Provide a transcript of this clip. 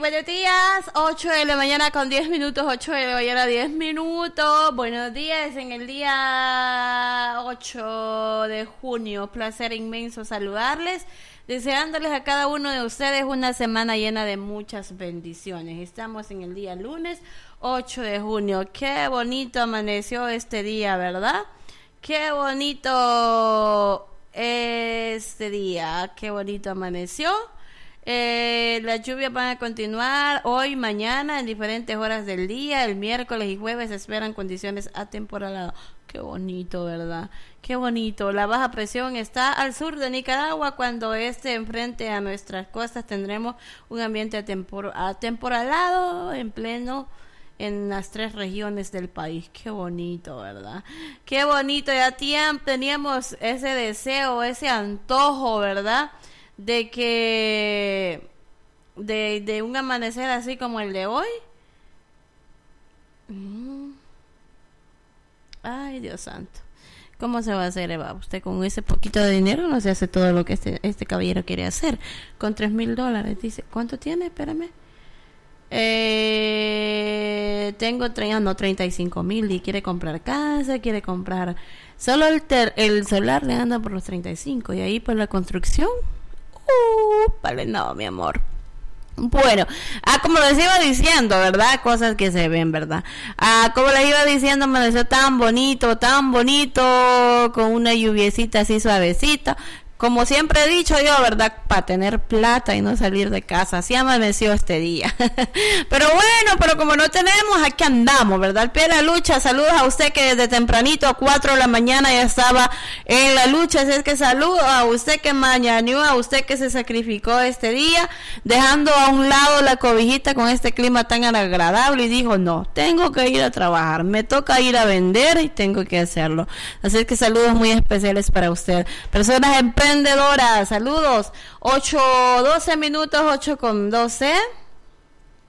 buenos días. 8 de la mañana con 10 minutos. 8 de la mañana 10 minutos. Buenos días en el día 8 de junio. Placer inmenso saludarles. Deseándoles a cada uno de ustedes una semana llena de muchas bendiciones. Estamos en el día lunes 8 de junio. Qué bonito amaneció este día, ¿verdad? Qué bonito este día. Qué bonito amaneció. Las lluvias van a continuar hoy, mañana, en diferentes horas del día. El miércoles y jueves se esperan condiciones atemporaladas. Qué bonito, ¿verdad? Qué bonito. La baja presión está al sur de Nicaragua. Cuando enfrente a nuestras costas tendremos un ambiente atemporalado en pleno en las 3 regiones del país. Qué bonito, ¿verdad? Qué bonito. Ya teníamos ese deseo, ese antojo, ¿verdad? De que de un amanecer así como el de hoy. Ay, Dios santo. ¿Cómo se va a hacer, Eva? Usted con ese poquito de dinero no se hace todo lo que este caballero quiere hacer. Con $3,000, dice. ¿Cuánto tiene? Espérame. Tengo 35,000 y quiere comprar casa, quiere comprar... Solo el solar le anda por los 35 y ahí por la construcción... vale, no, mi amor. Bueno, como les iba diciendo, ¿verdad? Cosas que se ven, ¿verdad? Como les iba diciendo, me pareció tan bonito, con una lluviecita así suavecita. Como siempre he dicho yo, ¿verdad? Para tener plata y no salir de casa. Así amaneció este día. Pero como no tenemos, aquí andamos, ¿verdad? Al pie de la lucha. Saludos a usted que desde tempranito, a 4 de la mañana ya estaba en la lucha. Así es que saludo a usted que mañaneó, a usted que se sacrificó este día, dejando a un lado la cobijita con este clima tan agradable y dijo, no, tengo que ir a trabajar, me toca ir a vender y tengo que hacerlo. Así es que saludos muy especiales para usted. Personas emprendedoras, saludos. 8:12 minutos, 8:12.